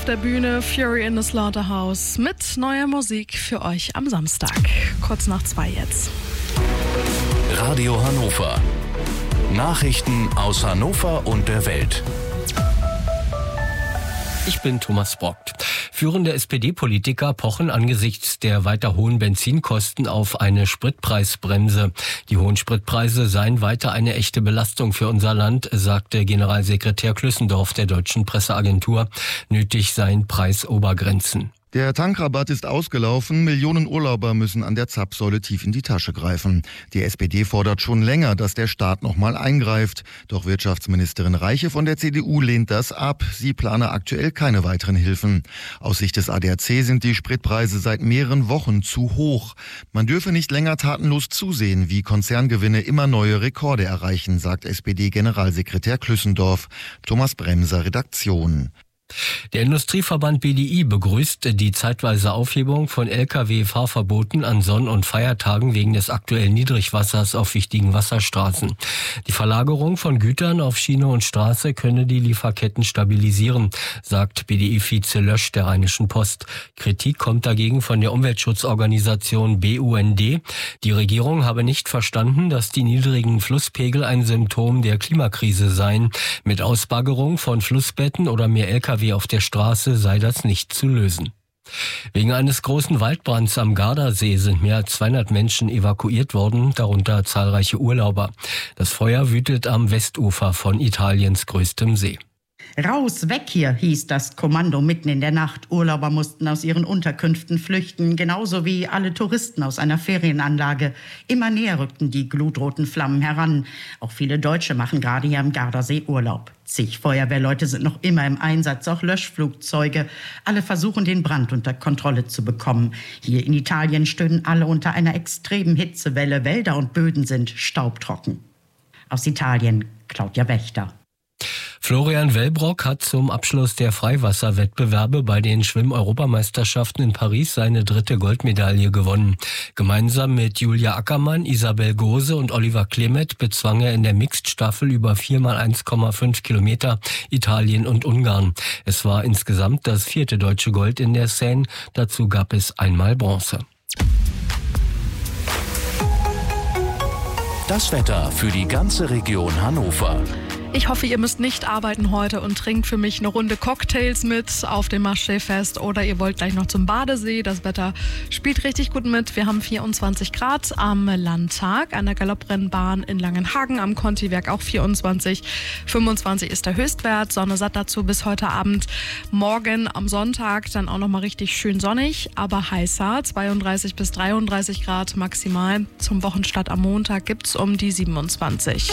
Der Bühne Fury in the Slaughterhouse mit neuer Musik für euch am Samstag. Kurz nach 2 jetzt. Radio Hannover. Nachrichten aus Hannover und der Welt. Ich bin Thomas Brockt. Führende SPD-Politiker pochen angesichts der weiter hohen Benzinkosten auf eine Spritpreisbremse. Die hohen Spritpreise seien weiter eine echte Belastung für unser Land, sagte Generalsekretär Klüssendorf der deutschen Presseagentur. Nötig seien Preisobergrenzen. Der Tankrabatt ist ausgelaufen. Millionen Urlauber müssen an der Zapfsäule tief in die Tasche greifen. Die SPD fordert schon länger, dass der Staat nochmal eingreift. Doch Wirtschaftsministerin Reiche von der CDU lehnt das ab. Sie plane aktuell keine weiteren Hilfen. Aus Sicht des ADAC sind die Spritpreise seit mehreren Wochen zu hoch. Man dürfe nicht länger tatenlos zusehen, wie Konzerngewinne immer neue Rekorde erreichen, sagt SPD-Generalsekretär Klüssendorf. Thomas Bremser, Redaktion. Der Industrieverband BDI begrüßt die zeitweise Aufhebung von Lkw-Fahrverboten an Sonn- und Feiertagen wegen des aktuellen Niedrigwassers auf wichtigen Wasserstraßen. Die Verlagerung von Gütern auf Schiene und Straße könne die Lieferketten stabilisieren, sagt BDI-Vize Lösch der Rheinischen Post. Kritik kommt dagegen von der Umweltschutzorganisation BUND. Die Regierung habe nicht verstanden, dass die niedrigen Flusspegel ein Symptom der Klimakrise seien. Mit Ausbaggerung von Flussbetten oder mehr Lkw auf der Straße sei das nicht zu lösen. Wegen eines großen Waldbrands am Gardasee sind mehr als 200 Menschen evakuiert worden, darunter zahlreiche Urlauber. Das Feuer wütet am Westufer von Italiens größtem See. Raus, weg hier, hieß das Kommando mitten in der Nacht. Urlauber mussten aus ihren Unterkünften flüchten, genauso wie alle Touristen aus einer Ferienanlage. Immer näher rückten die glutroten Flammen heran. Auch viele Deutsche machen gerade hier am Gardasee Urlaub. Zig Feuerwehrleute sind noch immer im Einsatz, auch Löschflugzeuge. Alle versuchen, den Brand unter Kontrolle zu bekommen. Hier in Italien stöhnen alle unter einer extremen Hitzewelle. Wälder und Böden sind staubtrocken. Aus Italien, Claudia Wächter. Florian Wellbrock hat zum Abschluss der Freiwasserwettbewerbe bei den Schwimm-Europameisterschaften in Paris seine 3. Goldmedaille gewonnen. Gemeinsam mit Julia Ackermann, Isabel Gose und Oliver Klemet bezwang er in der Mixed-Staffel über 4x1,5 Kilometer Italien und Ungarn. Es war insgesamt das 4. deutsche Gold in der Seine. Dazu gab es einmal Bronze. Das Wetter für die ganze Region Hannover. Ich hoffe, ihr müsst nicht arbeiten heute und trinkt für mich eine Runde Cocktails mit auf dem Marché-Fest oder ihr wollt gleich noch zum Badesee. Das Wetter spielt richtig gut mit. Wir haben 24 Grad am Landtag, an der Galopprennbahn in Langenhagen, am Contiwerk auch 24. 25 ist der Höchstwert, Sonne satt dazu bis heute Abend. Morgen am Sonntag dann auch nochmal richtig schön sonnig, aber heißer, 32 bis 33 Grad maximal. Zum Wochenstart am Montag gibt's um die 27.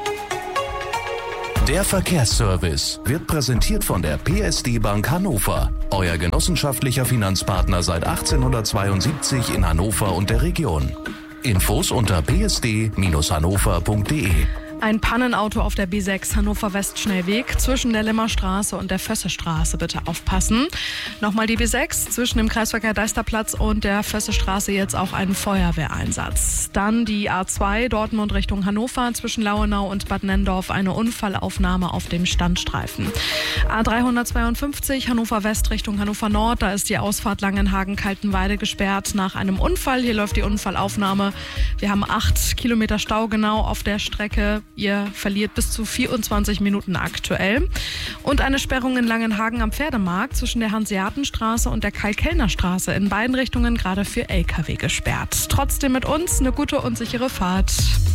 Der Verkehrsservice wird präsentiert von der PSD Bank Hannover, euer genossenschaftlicher Finanzpartner seit 1872 in Hannover und der Region. Infos unter psd-hannover.de. Ein Pannenauto auf der B6 Hannover-West-Schnellweg zwischen der Limmerstraße und der Fössestraße. Bitte aufpassen. Nochmal die B6 zwischen dem Kreisverkehr Deisterplatz und der Fössestraße jetzt auch ein Feuerwehreinsatz. Dann die A2 Dortmund Richtung Hannover zwischen Lauenau und Bad Nenndorf. Eine Unfallaufnahme auf dem Standstreifen. A352 Hannover West Richtung Hannover Nord. Da ist die Ausfahrt Langenhagen-Kaltenweide gesperrt nach einem Unfall. Hier läuft die Unfallaufnahme. Wir haben 8 Kilometer Stau genau auf der Strecke. Ihr verliert bis zu 24 Minuten aktuell. Und eine Sperrung in Langenhagen am Pferdemarkt zwischen der Hanseatenstraße und der Kai-Kellner-Straße. In beiden Richtungen gerade für LKW gesperrt. Trotzdem mit uns eine gute und sichere Fahrt.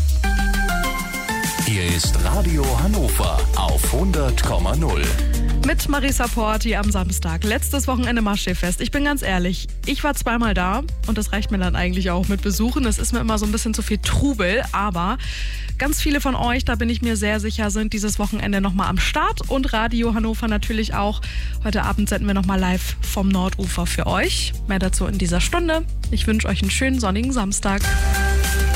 Hier ist Radio Hannover auf 100,0. Mit Marisa Porti am Samstag. Letztes Wochenende Marché-Fest. Ich bin ganz ehrlich, ich war 2-mal da und das reicht mir dann eigentlich auch mit Besuchen. Es ist mir immer so ein bisschen zu viel Trubel, aber ganz viele von euch, da bin ich mir sehr sicher, sind dieses Wochenende nochmal am Start und Radio Hannover natürlich auch. Heute Abend senden wir nochmal live vom Nordufer für euch. Mehr dazu in dieser Stunde. Ich wünsche euch einen schönen sonnigen Samstag.